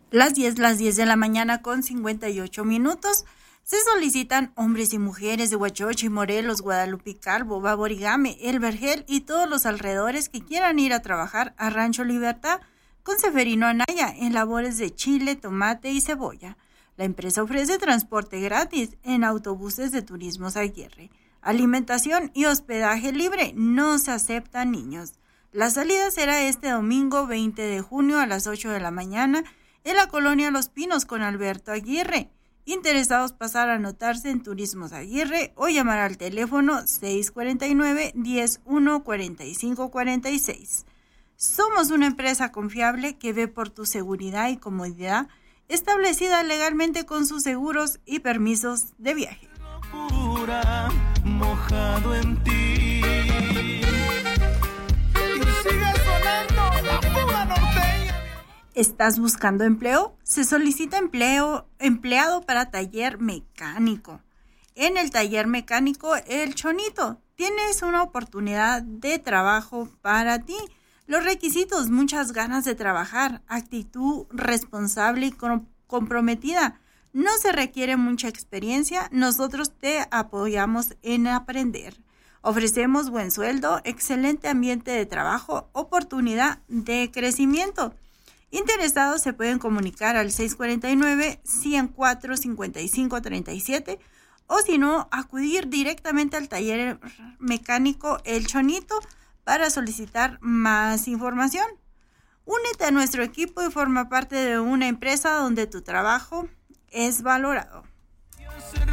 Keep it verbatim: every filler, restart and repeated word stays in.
Las diez, las diez de la mañana con cincuenta y ocho minutos. Se solicitan hombres y mujeres de Huachochi, Morelos, Guadalupe Calvo, Baborigame, El Vergel y todos los alrededores que quieran ir a trabajar a Rancho Libertad con Seferino Anaya en labores de chile, tomate y cebolla. La empresa ofrece transporte gratis en autobuses de Turismos Aguirre, alimentación y hospedaje libre. No se aceptan niños. La salida será este domingo veinte de junio a las ocho de la mañana en la colonia Los Pinos con Alberto Aguirre. Interesados pasar a anotarse en Turismos Aguirre o llamar al teléfono seis cuatro nueve, diez, uno, cuarenta y cinco cuarenta y seis. Somos una empresa confiable que ve por tu seguridad y comodidad, establecida legalmente con sus seguros y permisos de viaje. Pura, mojado en ti. Y sigue sonando la fuga norteña. ¿Estás buscando empleo? Se solicita empleo, empleado para taller mecánico. En el taller mecánico El Chonito tienes una oportunidad de trabajo para ti. Los requisitos: muchas ganas de trabajar, actitud responsable y comprometida. No se requiere mucha experiencia, nosotros te apoyamos en aprender. Ofrecemos buen sueldo, excelente ambiente de trabajo, oportunidad de crecimiento. Interesados se pueden comunicar al seis cuatro nueve, cien cuatro, cincuenta y cinco treinta y siete o si no, acudir directamente al taller mecánico El Chonito para solicitar más información. Únete a nuestro equipo y forma parte de una empresa donde tu trabajo es valorado.